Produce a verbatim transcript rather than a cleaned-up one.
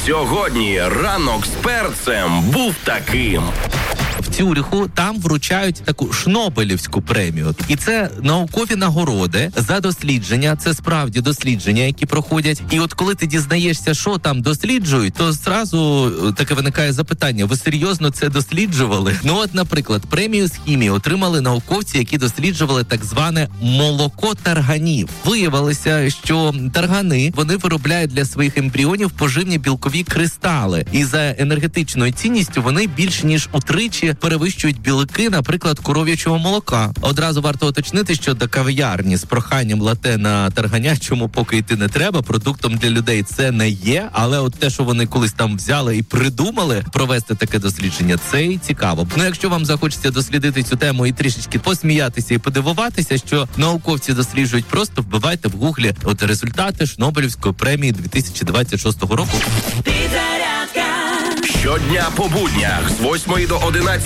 Сьогодні ранок з перцем був таким. В Цюриху там вручають таку Шнобелівську премію. І це наукові нагороди за дослідження. Це справді дослідження, які проходять. І от коли ти дізнаєшся, що там досліджують, то зразу таке виникає запитання: ви серйозно це досліджували? Ну от, наприклад, премію з хімії отримали науковці, які досліджували так зване молоко тарганів. Виявилося, що таргани, вони виробляють для своїх ембріонів поживні білкові кристали. І за енергетичною цінністю вони більш ніж утричі перевищують білки, наприклад, коров'ячого молока. Одразу варто уточнити, що до кав'ярні з проханням лате на тарганячому поки йти не треба. Продуктом для людей це не є, але от те, що вони колись там взяли і придумали провести таке дослідження, це і цікаво. Ну, якщо вам захочеться дослідити цю тему і трішечки посміятися і подивуватися, що науковці досліджують, просто вбивайте в гуглі от результати Шнобелівської премії дві тисячі двадцять шостого року. Щодня по буднях з восьмої до одинадцятої